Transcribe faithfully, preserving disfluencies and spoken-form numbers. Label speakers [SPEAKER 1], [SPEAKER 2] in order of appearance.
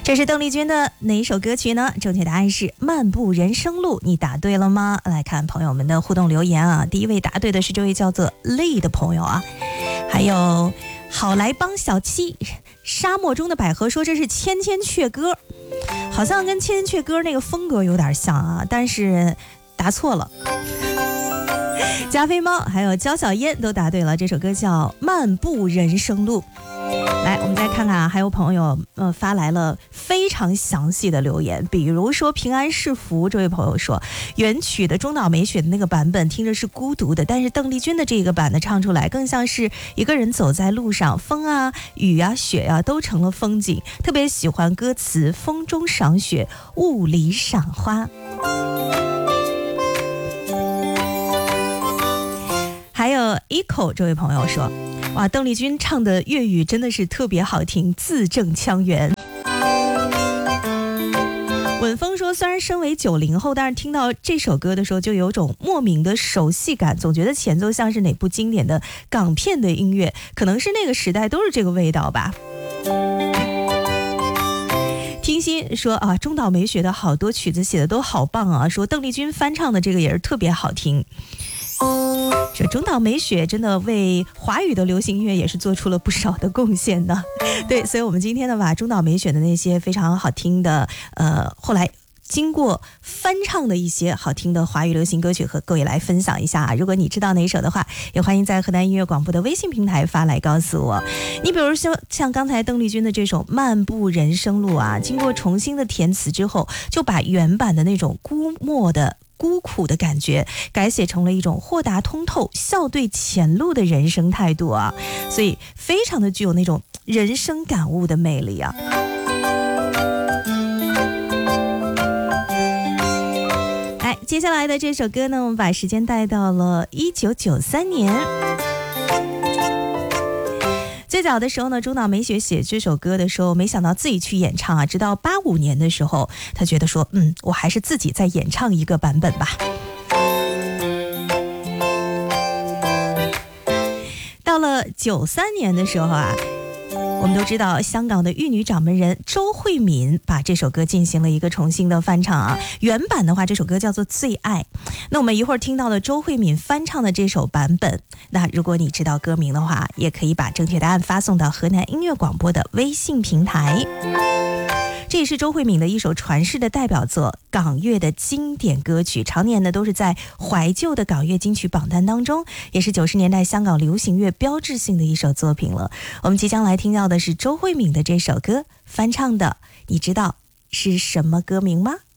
[SPEAKER 1] 这是邓丽君的哪一首歌曲呢？正确答案是《漫步人生路》，你答对了吗？来看朋友们的互动留言啊，第一位答对的是这位叫做丽的朋友啊，还有好来帮小七，沙漠中的百合说这是千千阙歌，好像跟千千阙歌那个风格有点像啊，但是答错了。加菲猫还有焦小烟都答对了，这首歌叫《漫步人生路》。来，我们再看看啊，还有朋友呃发来了非常详细的留言，比如说平安是福这位朋友说，原曲的中岛美雪的那个版本听着是孤独的，但是邓丽君的这个版的唱出来更像是一个人走在路上，风啊雨啊雪啊都成了风景，特别喜欢歌词风中赏雪雾里赏花。还有 Eco 这位朋友说，哇，邓丽君唱的粤语真的是特别好听，字正腔圆。文峰说，虽然身为九零后，但是听到这首歌的时候就有种莫名的熟悉感，总觉得前奏像是哪部经典的港片的音乐，可能是那个时代都是这个味道吧。听心说啊，中岛美雪的好多曲子写的都好棒啊，说邓丽君翻唱的这个也是特别好听。这中岛美雪真的为华语的流行音乐也是做出了不少的贡献的。对，所以我们今天呢把中岛美雪的那些非常好听的呃后来经过翻唱的一些好听的华语流行歌曲和各位来分享一下。如果你知道哪首的话，也欢迎在河南音乐广播的微信平台发来告诉我。你比如说像刚才邓丽君的这首《漫步人生路》啊，经过重新的填词之后，就把原版的那种孤漠的孤苦的感觉改写成了一种豁达通透笑对前路的人生态度啊，所以非常的具有那种人生感悟的魅力啊。来，接下来的这首歌呢，我们把时间带到了一九九三年。最早的时候呢，中岛美雪写这首歌的时候，没想到自己去演唱啊，直到八五年的时候，她觉得说，嗯，我还是自己再演唱一个版本吧。到了九三年的时候啊，我们都知道香港的玉女掌门人周慧敏把这首歌进行了一个重新的翻唱啊。原版的话，这首歌叫做《最爱》。那我们一会儿听到了周慧敏翻唱的这首版本，那如果你知道歌名的话，也可以把正确答案发送到河南音乐广播的微信平台。这也是周慧敏的一首传世的代表作，港乐的经典歌曲，常年呢都是在怀旧的港乐金曲榜单当中，也是九十年代香港流行乐标志性的一首作品了。我们即将来听到的是周慧敏的这首歌翻唱的，你知道是什么歌名吗？